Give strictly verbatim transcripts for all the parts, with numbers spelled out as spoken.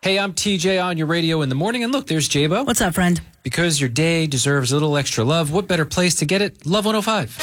Hey, I'm T J on your radio in the morning. And look, there's J-Bo. What's up, friend? Because your day deserves a little extra love, what better place to get it? Love one oh five.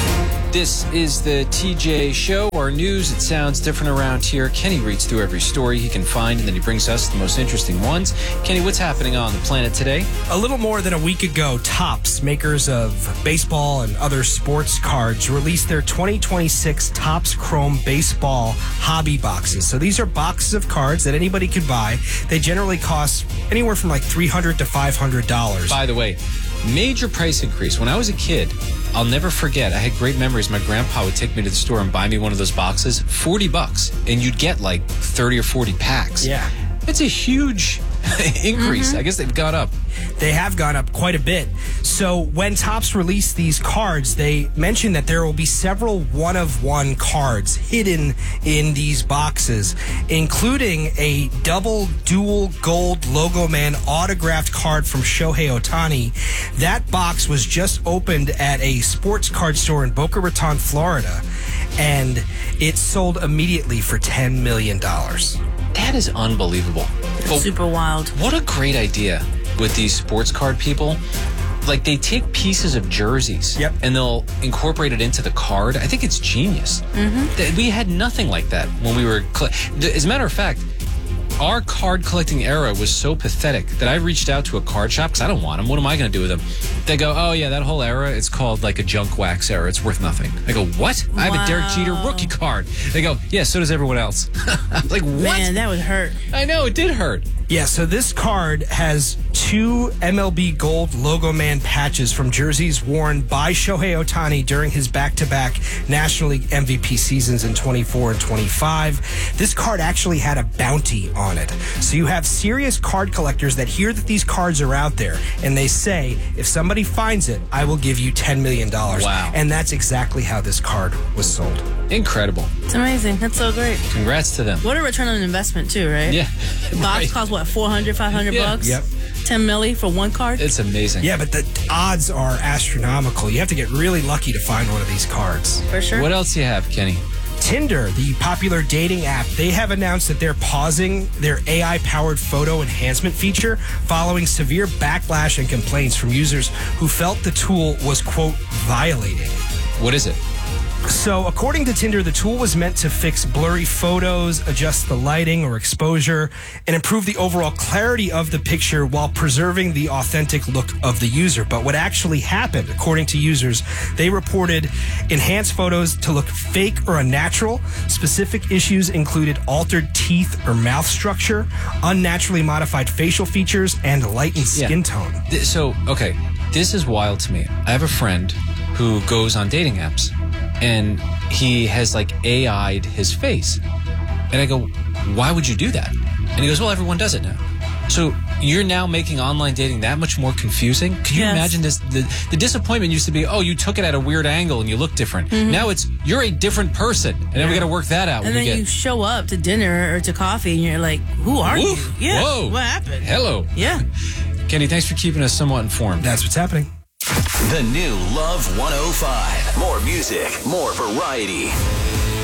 This is the T J Show. Our news, it sounds different around here. Kenny reads through every story he can find, and then he brings us the most interesting ones. Kenny, what's happening on the planet today? A little more than a week ago, Topps, makers of baseball and other sports cards, released their twenty twenty-six Topps Chrome Baseball Hobby Boxes. So these are boxes of cards that anybody could buy. They generally cost anywhere from like three hundred dollars to five hundred dollars. By the way, major price increase. When I was a kid, I'll never forget, I had great memories. My grandpa would take me to the store and buy me one of those boxes, forty bucks, and you'd get like thirty or forty packs. Yeah. It's a huge increase. Mm-hmm. I guess they've gone up. They have gone up quite a bit. So when Topps released these cards, they mentioned that there will be several one-of-one cards hidden in these boxes, including a double dual gold Logo Man autographed card from Shohei Ohtani. That box was just opened at a sports card store in Boca Raton, Florida, and it sold immediately for ten million dollars. That is unbelievable. But Super wild. what a great idea with these sports card people. Like, they take pieces of jerseys Yep. and they'll incorporate it into the card. I think it's genius. Mm-hmm. We had nothing like that when we were... Cl- As a matter of fact, our card collecting era was so pathetic that I reached out to a card shop because I don't want them. What am I going to do with them? They go, oh, yeah, that whole era, it's called like a junk wax era. It's worth nothing. I go, what? I have a Derek Jeter rookie card. They go, yeah, so does everyone else. I'm like, what? Man, that would hurt. I know, it did hurt. Yeah, so this card has two M L B Gold Logo Man patches from jerseys worn by Shohei Ohtani during his back-to-back National League M V P seasons in twenty-four and twenty-five. This card actually had a bounty on it. So you have serious card collectors that hear that these cards are out there, and they say, if somebody finds it, I will give you ten million dollars. Wow. And that's exactly how this card was sold. Incredible. It's amazing. That's so great. Congrats to them. What a return on investment, too, right? Yeah. Box Right. costs, what, four hundred, five hundred Yeah. bucks? Yep. ten milli for one card? It's amazing. Yeah, but the odds are astronomical. You have to get really lucky to find one of these cards. For sure. What else do you have, Kenny? Tinder, the popular dating app, they have announced that they're pausing their A I-powered photo enhancement feature following severe backlash and complaints from users who felt the tool was, quote, violating. What is it? So, according to Tinder, the tool was meant to fix blurry photos, adjust the lighting or exposure, and improve the overall clarity of the picture while preserving the authentic look of the user. But what actually happened, according to users, they reported enhanced photos to look fake or unnatural. Specific issues included altered teeth or mouth structure, unnaturally modified facial features, and lightened skin Yeah. tone. Th- So, okay, this is wild to me. I have a friend who goes on dating apps, and he has like A I'd his face. And I go, why would you do that? And he goes, well, everyone does it now. So you're now making online dating that much more confusing? Can you Yes. imagine this? The, the disappointment used to be, oh, you took it at a weird angle and you look different. Now it's, you're a different person. And then we got to work that out. and when then you you get, show up to dinner or to coffee and you're like, who are Woof. you? Yeah. Whoa. What happened? Hello. Yeah. Kenny, thanks for keeping us somewhat informed. That's what's happening. The new Love one oh five. More music, more variety.